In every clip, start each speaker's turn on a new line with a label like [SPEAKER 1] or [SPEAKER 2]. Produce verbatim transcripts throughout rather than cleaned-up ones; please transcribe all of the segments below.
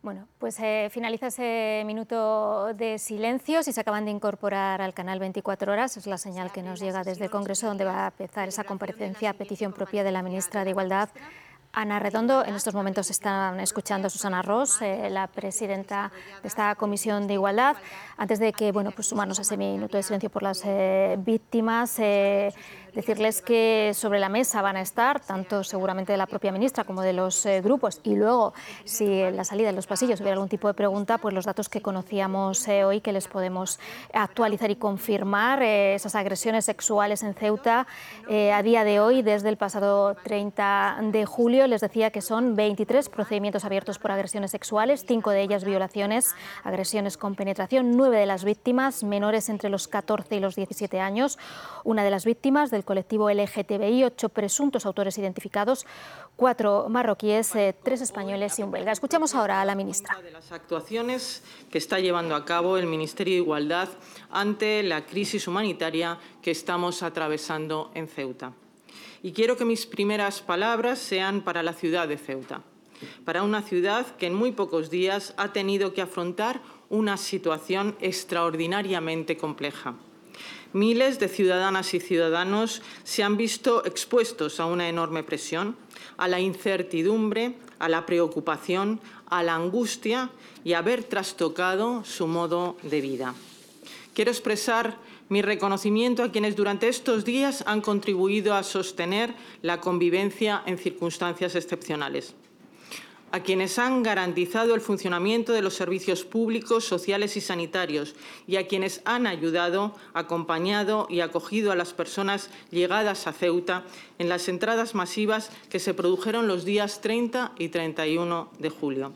[SPEAKER 1] Bueno, pues eh, finaliza ese minuto de silencio. Si se acaban de incorporar al canal veinticuatro horas, es la señal que nos llega desde el Congreso, donde va a empezar esa comparecencia a petición propia de la ministra de Igualdad, Ana Redondo. En estos momentos están escuchando a Susana Ros, eh, la presidenta de esta Comisión de Igualdad. Antes de que, bueno, pues sumarnos a ese minuto de silencio por las eh, víctimas, eh, decirles que sobre la mesa van a estar, tanto seguramente de la propia ministra como de los eh, grupos, y luego, si en la salida, en los pasillos, hubiera algún tipo de pregunta, pues los datos que conocíamos eh, hoy, que les podemos actualizar y confirmar. Eh, esas agresiones sexuales en Ceuta, eh, a día de hoy, desde el pasado treinta de julio, les decía que son veintitrés procedimientos abiertos por agresiones sexuales, cinco de ellas violaciones, agresiones con penetración, nueve de las víctimas menores entre los catorce y los diecisiete años, una de las víctimas del colectivo L G T B I, ocho presuntos autores identificados, cuatro marroquíes, eh, tres españoles y un belga. Escuchamos ahora a la ministra.
[SPEAKER 2] De las actuaciones que está llevando a cabo el Ministerio de Igualdad ante la crisis humanitaria que estamos atravesando en Ceuta. Y quiero que mis primeras palabras sean para la ciudad de Ceuta, para una ciudad que en muy pocos días ha tenido que afrontar una situación extraordinariamente compleja. Miles de ciudadanas y ciudadanos se han visto expuestos a una enorme presión, a la incertidumbre, a la preocupación, a la angustia y a haber trastocado su modo de vida. Quiero expresar mi reconocimiento a quienes durante estos días han contribuido a sostener la convivencia en circunstancias excepcionales, a quienes han garantizado el funcionamiento de los servicios públicos, sociales y sanitarios, y a quienes han ayudado, acompañado y acogido a las personas llegadas a Ceuta en las entradas masivas que se produjeron los días treinta y treinta y uno de julio.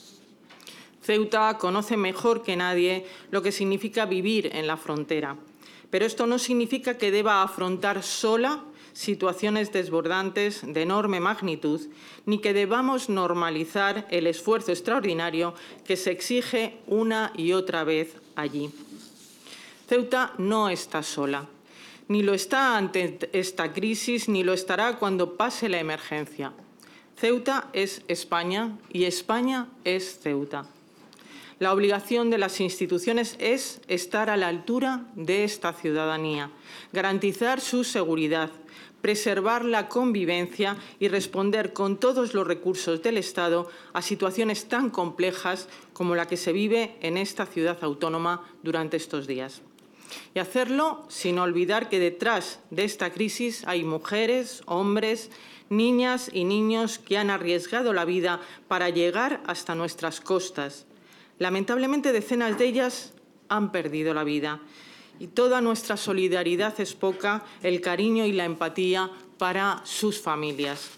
[SPEAKER 2] Ceuta conoce mejor que nadie lo que significa vivir en la frontera, pero esto no significa que deba afrontar sola situaciones desbordantes de enorme magnitud, ni que debamos normalizar el esfuerzo extraordinario que se exige una y otra vez allí. Ceuta no está sola, ni lo está ante esta crisis, ni lo estará cuando pase la emergencia. Ceuta es España y España es Ceuta. La obligación de las instituciones es estar a la altura de esta ciudadanía, garantizar su seguridad, preservar la convivencia y responder con todos los recursos del Estado a situaciones tan complejas como la que se vive en esta ciudad autónoma durante estos días. Y hacerlo sin olvidar que detrás de esta crisis hay mujeres, hombres, niñas y niños que han arriesgado la vida para llegar hasta nuestras costas. Lamentablemente, decenas de ellas han perdido la vida. Y toda nuestra solidaridad es poca, el cariño y la empatía para sus familias.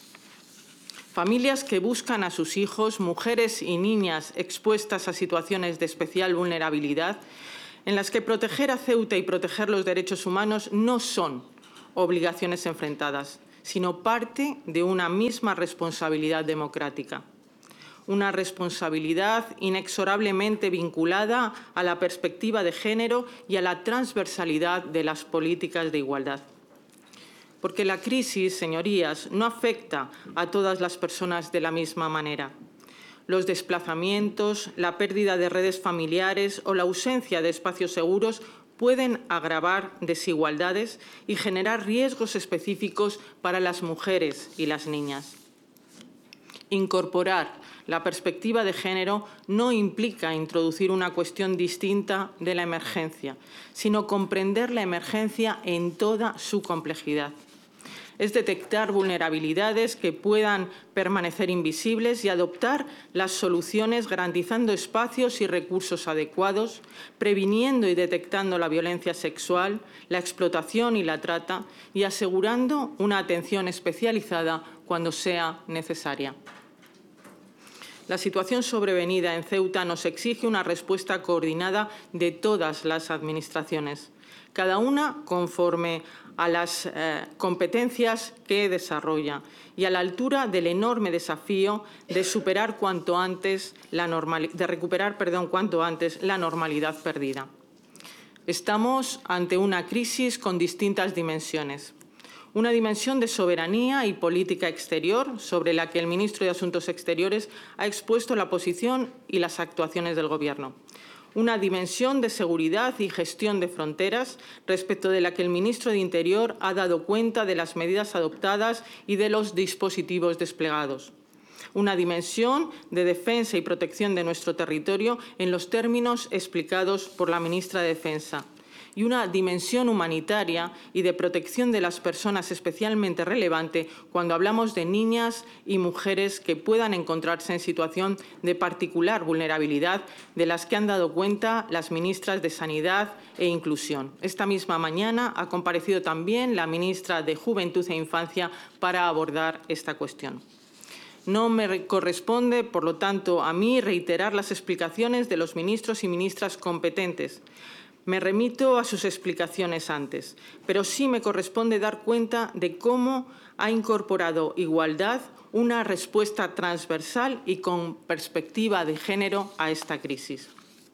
[SPEAKER 2] Familias que buscan a sus hijos, mujeres y niñas expuestas a situaciones de especial vulnerabilidad, en las que proteger a Ceuta y proteger los derechos humanos no son obligaciones enfrentadas, sino parte de una misma responsabilidad democrática. Una responsabilidad inexorablemente vinculada a la perspectiva de género y a la transversalidad de las políticas de igualdad. Porque la crisis, señorías, no afecta a todas las personas de la misma manera. Los desplazamientos, la pérdida de redes familiares o la ausencia de espacios seguros pueden agravar desigualdades y generar riesgos específicos para las mujeres y las niñas. Incorporar la perspectiva de género no implica introducir una cuestión distinta de la emergencia, sino comprender la emergencia en toda su complejidad. Es detectar vulnerabilidades que puedan permanecer invisibles y adoptar las soluciones garantizando espacios y recursos adecuados, previniendo y detectando la violencia sexual, la explotación y la trata y asegurando una atención especializada cuando sea necesaria. La situación sobrevenida en Ceuta nos exige una respuesta coordinada de todas las administraciones, cada una conforme a las eh, competencias que desarrolla y a la altura del enorme desafío de superar cuanto antes la normal, de recuperar, perdón, cuanto antes la normalidad perdida. Estamos ante una crisis con distintas dimensiones. Una dimensión de soberanía y política exterior sobre la que el ministro de Asuntos Exteriores ha expuesto la posición y las actuaciones del Gobierno. Una dimensión de seguridad y gestión de fronteras respecto de la que el ministro de Interior ha dado cuenta de las medidas adoptadas y de los dispositivos desplegados. Una dimensión de defensa y protección de nuestro territorio en los términos explicados por la ministra de Defensa. Y una dimensión humanitaria y de protección de las personas especialmente relevante cuando hablamos de niñas y mujeres que puedan encontrarse en situación de particular vulnerabilidad, de las que han dado cuenta las ministras de Sanidad e Inclusión. Esta misma mañana ha comparecido también la ministra de Juventud e Infancia para abordar esta cuestión. No me corresponde, por lo tanto, a mí reiterar las explicaciones de los ministros y ministras competentes. Me remito a sus explicaciones antes, pero sí me corresponde dar cuenta de cómo ha incorporado igualdad una respuesta transversal y con perspectiva de género a esta crisis.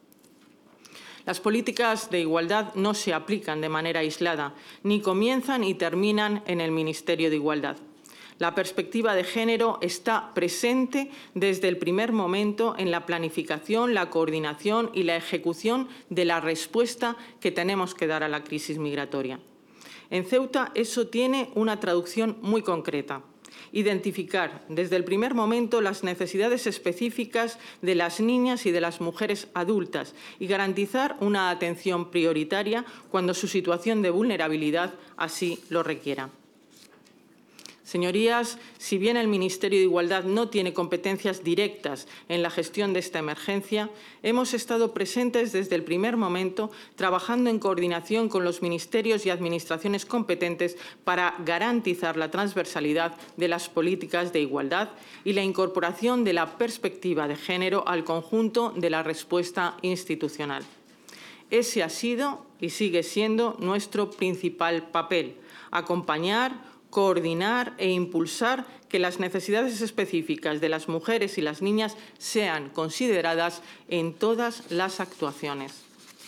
[SPEAKER 2] Las políticas de igualdad no se aplican de manera aislada, ni comienzan y terminan en el Ministerio de Igualdad. La perspectiva de género está presente desde el primer momento en la planificación, la coordinación y la ejecución de la respuesta que tenemos que dar a la crisis migratoria. En Ceuta eso tiene una traducción muy concreta. Identificar desde el primer momento las necesidades específicas de las niñas y de las mujeres adultas y garantizar una atención prioritaria cuando su situación de vulnerabilidad así lo requiera. Señorías, si bien el Ministerio de Igualdad no tiene competencias directas en la gestión de esta emergencia, hemos estado presentes desde el primer momento trabajando en coordinación con los ministerios y administraciones competentes para garantizar la transversalidad de las políticas de igualdad y la incorporación de la perspectiva de género al conjunto de la respuesta institucional. Ese ha sido y sigue siendo nuestro principal papel: acompañar, coordinar e impulsar que las necesidades específicas de las mujeres y las niñas sean consideradas en todas las actuaciones.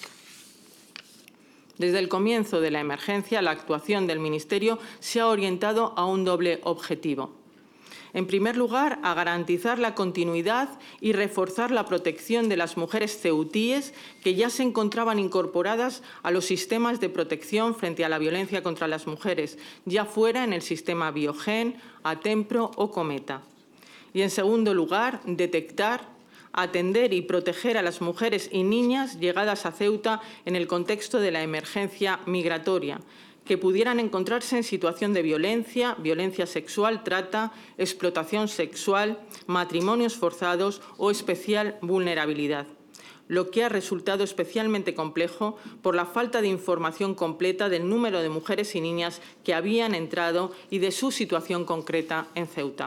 [SPEAKER 2] Desde el comienzo de la emergencia, la actuación del Ministerio se ha orientado a un doble objetivo. En primer lugar, a garantizar la continuidad y reforzar la protección de las mujeres ceutíes que ya se encontraban incorporadas a los sistemas de protección frente a la violencia contra las mujeres, ya fuera en el sistema Biogen, Atempro o Cometa. Y, en segundo lugar, detectar, atender y proteger a las mujeres y niñas llegadas a Ceuta en el contexto de la emergencia migratoria, que pudieran encontrarse en situación de violencia, violencia sexual, trata, explotación sexual, matrimonios forzados o especial vulnerabilidad, lo que ha resultado especialmente complejo por la falta de información completa del número de mujeres y niñas que habían entrado y de su situación concreta en Ceuta.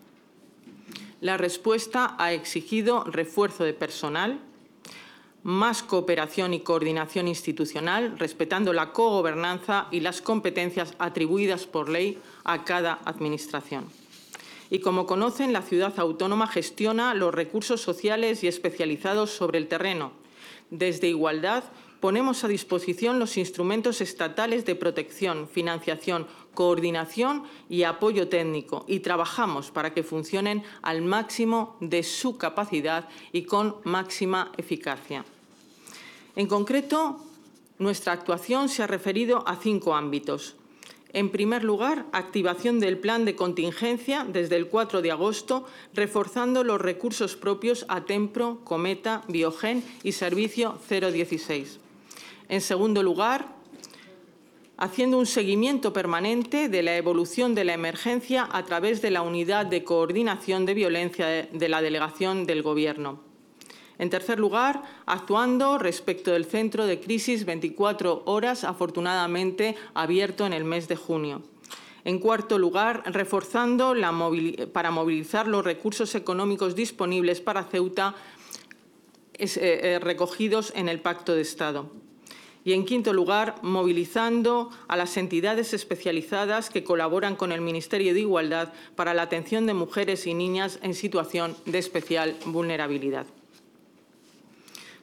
[SPEAKER 2] La respuesta ha exigido refuerzo de personal, más cooperación y coordinación institucional, respetando la cogobernanza y las competencias atribuidas por ley a cada administración. Y como conocen, la ciudad autónoma gestiona los recursos sociales y especializados sobre el terreno. Desde Igualdad ponemos a disposición los instrumentos estatales de protección, financiación, coordinación y apoyo técnico y trabajamos para que funcionen al máximo de su capacidad y con máxima eficacia. En concreto, nuestra actuación se ha referido a cinco ámbitos. En primer lugar, activación del plan de contingencia desde el cuatro de agosto, reforzando los recursos propios Atempro, Cometa, Biogen y Servicio cero dieciséis. En segundo lugar, haciendo un seguimiento permanente de la evolución de la emergencia a través de la Unidad de Coordinación de Violencia de la Delegación del Gobierno. En tercer lugar, actuando respecto del Centro de Crisis veinticuatro horas, afortunadamente abierto en el mes de junio. En cuarto lugar, reforzando la movil- para movilizar los recursos económicos disponibles para Ceuta es, eh, recogidos en el Pacto de Estado. Y, en quinto lugar, movilizando a las entidades especializadas que colaboran con el Ministerio de Igualdad para la atención de mujeres y niñas en situación de especial vulnerabilidad.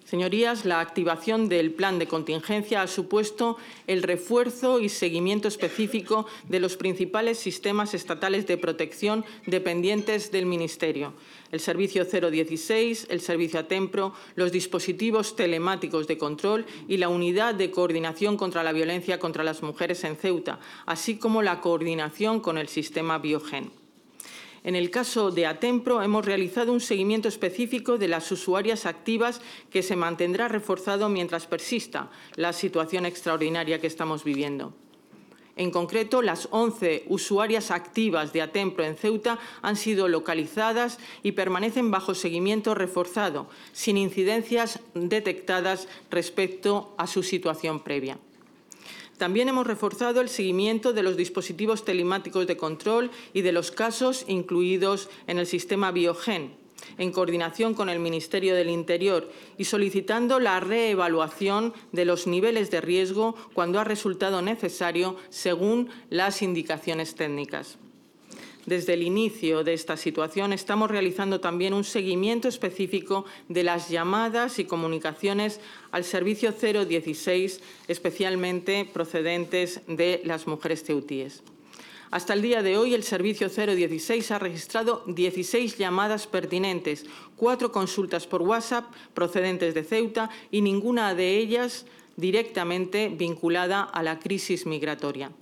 [SPEAKER 2] Señorías, la activación del plan de contingencia ha supuesto el refuerzo y seguimiento específico de los principales sistemas estatales de protección dependientes del Ministerio: el Servicio cero dieciséis, el Servicio Atempro, los dispositivos telemáticos de control y la Unidad de Coordinación contra la Violencia contra las Mujeres en Ceuta, así como la coordinación con el sistema Biogen. En el caso de Atempro, hemos realizado un seguimiento específico de las usuarias activas que se mantendrá reforzado mientras persista la situación extraordinaria que estamos viviendo. En concreto, las once usuarias activas de Atempro en Ceuta han sido localizadas y permanecen bajo seguimiento reforzado, sin incidencias detectadas respecto a su situación previa. También hemos reforzado el seguimiento de los dispositivos telemáticos de control y de los casos incluidos en el sistema Biogen, en coordinación con el Ministerio del Interior y solicitando la reevaluación de los niveles de riesgo cuando ha resultado necesario, según las indicaciones técnicas. Desde el inicio de esta situación estamos realizando también un seguimiento específico de las llamadas y comunicaciones al Servicio cero dieciséis, especialmente procedentes de las mujeres ceutíes. Hasta el día de hoy, el Servicio cero dieciséis ha registrado dieciséis llamadas pertinentes, cuatro consultas por WhatsApp procedentes de Ceuta y ninguna de ellas directamente vinculada a la crisis migratoria.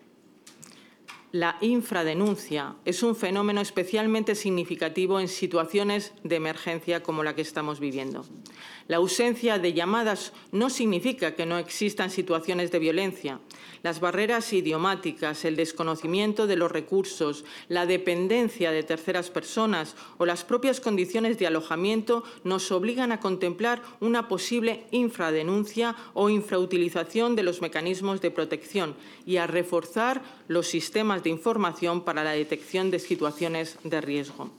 [SPEAKER 2] La infradenuncia es un fenómeno especialmente significativo en situaciones de emergencia como la que estamos viviendo. La ausencia de llamadas no significa que no existan situaciones de violencia. Las barreras idiomáticas, el desconocimiento de los recursos, la dependencia de terceras personas o las propias condiciones de alojamiento nos obligan a contemplar una posible infradenuncia o infrautilización de los mecanismos de protección y a reforzar los sistemas de información para la detección de situaciones de riesgo.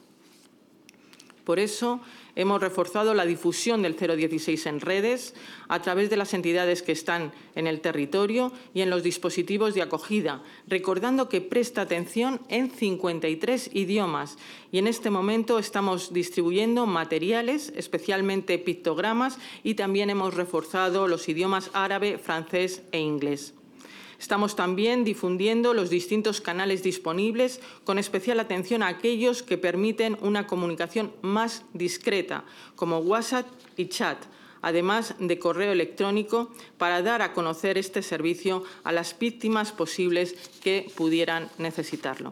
[SPEAKER 2] Por eso, hemos reforzado la difusión del cero dieciséis en redes a través de las entidades que están en el territorio y en los dispositivos de acogida, recordando que presta atención en cincuenta y tres idiomas y en este momento estamos distribuyendo materiales, especialmente pictogramas, y también hemos reforzado los idiomas árabe, francés e inglés. Estamos también difundiendo los distintos canales disponibles, con especial atención a aquellos que permiten una comunicación más discreta, como WhatsApp y chat, además de correo electrónico, para dar a conocer este servicio a las víctimas posibles que pudieran necesitarlo.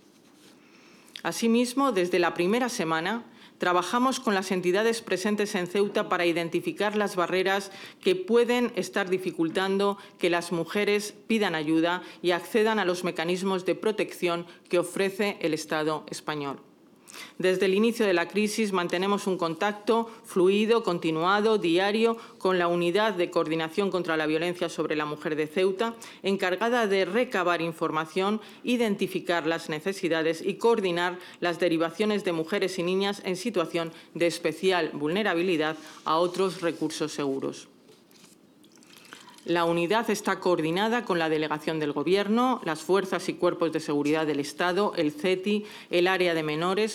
[SPEAKER 2] Asimismo, desde la primera semana, trabajamos con las entidades presentes en Ceuta para identificar las barreras que pueden estar dificultando que las mujeres pidan ayuda y accedan a los mecanismos de protección que ofrece el Estado español. Desde el inicio de la crisis mantenemos un contacto fluido, continuado, diario, con la Unidad de Coordinación contra la Violencia sobre la Mujer de Ceuta, encargada de recabar información, identificar las necesidades y coordinar las derivaciones de mujeres y niñas en situación de especial vulnerabilidad a otros recursos seguros. La unidad está coordinada con la Delegación del Gobierno, las fuerzas y cuerpos de seguridad del Estado, el C E T I, el área de menores,